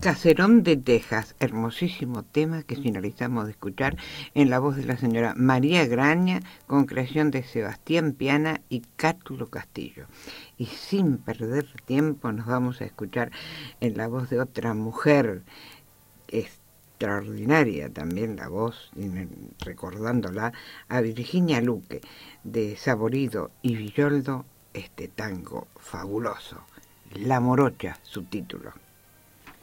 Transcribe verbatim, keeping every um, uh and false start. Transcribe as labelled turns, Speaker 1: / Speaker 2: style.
Speaker 1: Caserón de Texas, hermosísimo tema que finalizamos de escuchar en la voz de la señora María Graña, con creación de Sebastián Piana y Cátulo Castillo. Y sin perder tiempo nos vamos a escuchar en la voz de otra mujer extraordinaria, también la voz, recordándola, a Virginia Luque, de Saborido y Villoldo, este tango fabuloso, La Morocha, su título.